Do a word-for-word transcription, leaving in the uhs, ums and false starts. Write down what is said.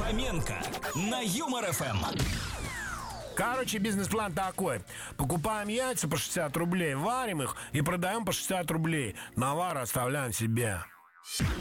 Фоменко на Юмор эф эм. Короче, бизнес-план такой. Покупаем яйца по шестьдесят рублей, варим их и продаем по шестьдесят рублей. Навар оставляем себе.